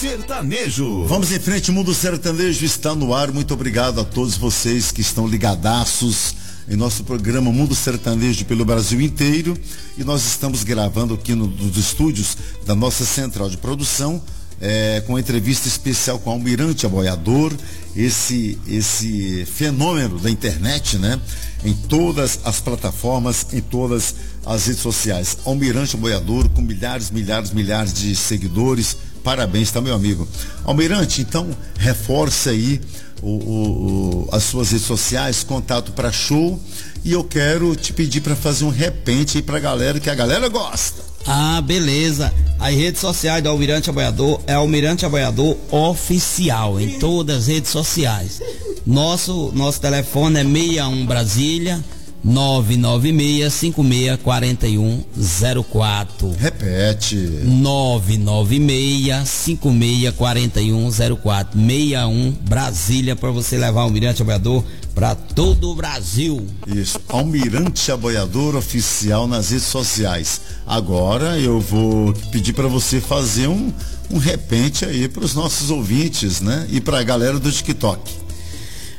Sertanejo. Vamos em frente, o Mundo Sertanejo está no ar. Muito obrigado a todos vocês que estão ligadaços em nosso programa Mundo Sertanejo pelo Brasil inteiro. E nós estamos gravando aqui nos estúdios da nossa central de produção, com uma entrevista especial com Almirante Aboiador, esse fenômeno da internet, né? Em todas as plataformas, em todas as redes sociais. Almirante Aboiador, com milhares de seguidores. Parabéns, tá, meu amigo? Almirante, então, reforça aí as suas redes sociais, contato para show, e eu quero te pedir para fazer um repente aí pra galera, que a galera gosta. Ah, beleza. As redes sociais do Almirante Aboiador é Almirante Aboiador Oficial, em todas as redes sociais. Nosso telefone é 61 Brasília 996564104. Repete. 996564104. 61 Brasília, para você levar o Almirante Aboiador para todo o Brasil. Isso, Almirante Aboiador Oficial nas redes sociais. Agora eu vou pedir para você fazer um repente aí para os nossos ouvintes, né? E para a galera do TikTok.